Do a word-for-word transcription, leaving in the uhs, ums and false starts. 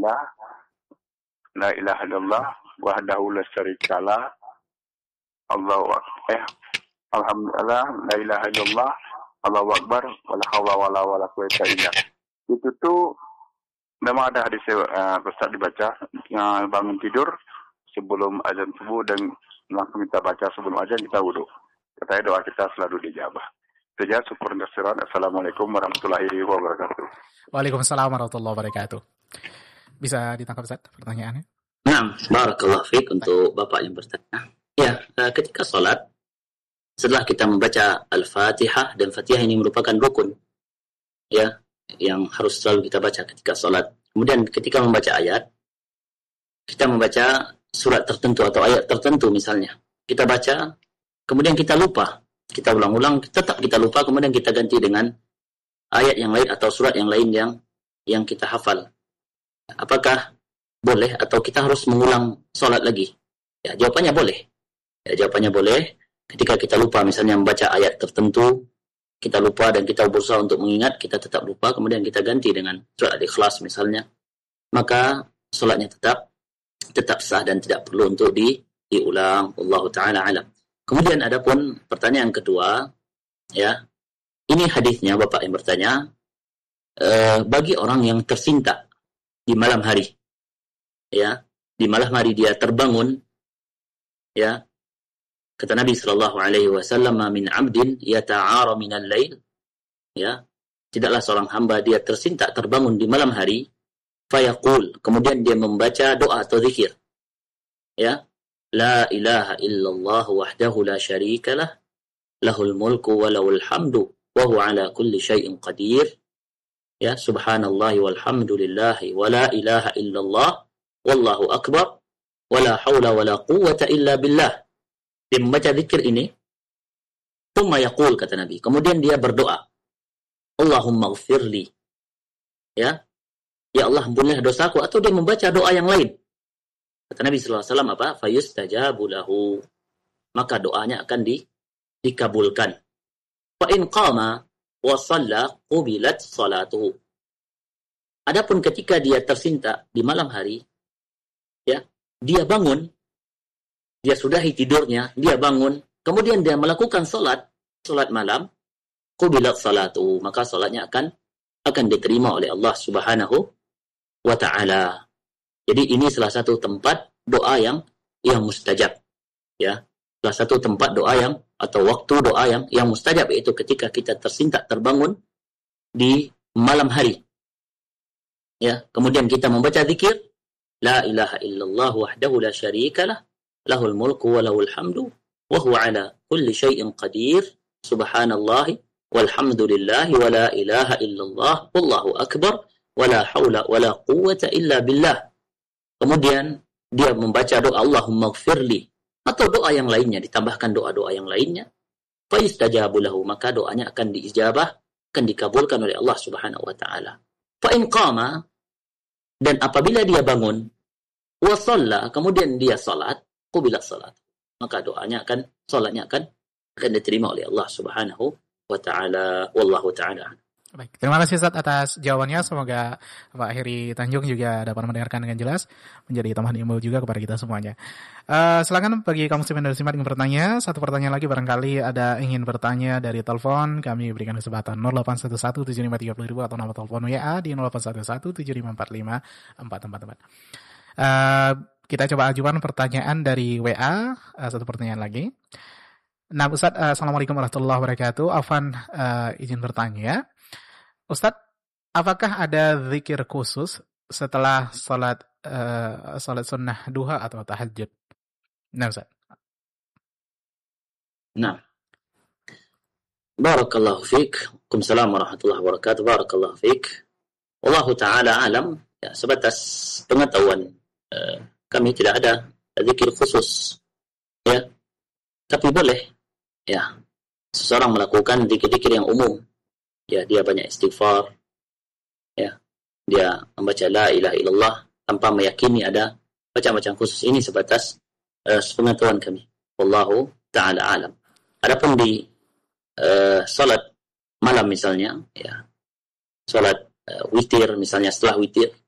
Alhamdulillah, la ilaha illallah, wahdahu la syarikalah, Allahu akbar. Eh, Alhamdulillah, la ilaha illallah, Allahu akbar, wala haula wala wala quwwata illa. Itu tuh memang ada hadis uh, Ustaz dibaca uh, bangun tidur sebelum azan subuh dan langsung kita baca sebelum azan kita wudu. Katanya doa kita selalu dijabah. Saja syukur dan kasiran. Assalamualaikum warahmatullahi wabarakatuh. Waalaikumsalam warahmatullahi wabarakatuh. Bisa ditangkap Ustaz pertanyaannya? Nah, barakallahu fiik untuk Bapak yang bertanya. Ya, ketika salat setelah kita membaca Al-Fatihah, dan Fatihah ini merupakan rukun ya yang harus selalu kita baca ketika salat. Kemudian ketika membaca ayat, kita membaca surat tertentu atau ayat tertentu misalnya. Kita baca, kemudian kita lupa. Kita ulang-ulang, tetap kita lupa, kemudian kita ganti dengan ayat yang lain atau surat yang lain yang yang kita hafal. Apakah boleh atau kita harus mengulang salat lagi? Ya, jawabannya boleh. Ya, jawabannya boleh. Ketika kita lupa misalnya membaca ayat tertentu, kita lupa dan kita berusaha untuk mengingat, kita tetap lupa, kemudian kita ganti dengan surat Al-Ikhlas misalnya, maka salatnya tetap tetap sah dan tidak perlu untuk di, diulang. Wallahu ta'ala alam. Kemudian adapun pertanyaan kedua, ya, ini hadisnya Bapak yang bertanya, eh, bagi orang yang tersinta di malam hari, ya, di malam hari dia terbangun, ya, kata Nabi sallallahu alaihi wasallam, min 'abdin yata'ara minal lail, ya, tidaklah seorang hamba dia tersinta terbangun di malam hari, fayaqul, kemudian dia membaca doa atau zikir, ya, la ilaha illallah wahdahu la syarika lah, lahul mulku wa lahul hamdu wa huwa ala kulli syai'in qadir, ya, subhanallahi walhamdulillahi wa la ilaha illallah wallahu akbar wa la hawla wa la quwwata illa billah. Dia membaca zikir ini, thumma yaqul, kata Nabi, kemudian dia berdoa, Allahumma ghfirli, ya, ya Allah ampunilah dosaku, atau dia membaca doa yang lain. Kata Nabi sallallahu alaihi wasallam apa? Fayustajabu lahu, maka doanya akan di, dikabulkan. Fa in qama wa shalla qubilat salatuhu. Adapun ketika dia tersinta di malam hari, ya, dia bangun, dia sudahi tidurnya, dia bangun, kemudian dia melakukan salat, salat malam, qubilat salatuhu, maka salatnya akan akan diterima oleh Allah Subhanahu wa taala. Jadi ini salah satu tempat doa yang yang mustajab, ya. Salah satu tempat doa yang atau waktu doa yang yang mustajab, yaitu ketika kita tersinta terbangun di malam hari. Ya, kemudian kita membaca zikir la ilaha illallah wahdahu la syarikalah, lahul mulku wa lahul hamdu wa huwa ala kulli syai'in qadir, subhanallahi walhamdulillahi wa la ilaha illallah wallahu akbar wa la haula wa la quwwata illa billah. Kemudian dia membaca doa Allahumma ghfirli, atau doa yang lainnya, ditambahkan doa-doa yang lainnya, fa yustajabu lahu, maka doanya akan diijabah, akan dikabulkan oleh Allah Subhanahu wa taala. Fa in qama, dan apabila dia bangun, wa shalla, kemudian dia salat, qubilat salat, maka doanya akan, salatnya akan akan diterima oleh Allah Subhanahu wa taala. Wallahu taala. Baik, terima kasih Ustaz atas jawabannya. Semoga Pak Heri Tanjung juga dapat mendengarkan dengan jelas, menjadi tambahan ilmu juga kepada kita semuanya. Uh, silakan bagi kaum muslimin dan muslimat yang bertanya, satu pertanyaan lagi barangkali ada ingin bertanya dari telepon, kami berikan kesempatan nol delapan satu satu tujuh lima tiga nol nol atau nama telepon W A di nol delapan satu satu tujuh lima empat lima empat empat empat. Uh, kita coba ajukan pertanyaan dari W A, uh, satu pertanyaan lagi. Nah, Ustaz, uh, Assalamualaikum warahmatullahi wabarakatuh. Afwan, uh, izin bertanya. Ustadz, apakah ada zikir khusus setelah salat uh, salat sunnah duha atau tahajud? Nah, Ustaz. Nah. Barakallahu fiik. Waalaikumsalam warahmatullahi wabarakatuh. Barakallahu fiik. Wallahu ta'ala alam. Ya, sebatas pengetahuan uh, kami tidak ada zikir khusus. Ya. Tapi boleh, ya, seseorang melakukan zikir-zikir yang umum. Ya, dia banyak istighfar, ya, dia membaca la ilaha illallah tanpa meyakini ada macam-macam khusus. Ini sebatas uh, pengetahuan kami. Wallahu ta'ala alam. Adapun di uh, salat malam misalnya, ya, salat uh, witir misalnya, setelah witir,